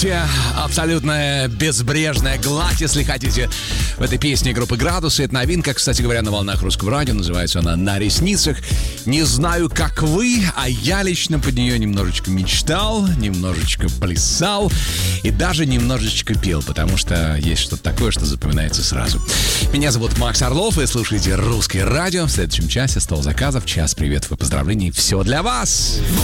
Абсолютная безбрежная гладь, если хотите, в этой песне группы «Градусы». Это новинка, кстати говоря, на волнах Русского радио. Называется она «На ресницах». Не знаю, как вы, а я лично под нее немножечко мечтал, немножечко плясал и даже немножечко пел, потому что есть что-то такое, что запоминается сразу. Меня зовут Макс Орлов, вы слушаете «Русское радио». В следующем часе «Стол заказов», час приветов и поздравлений. Все для вас!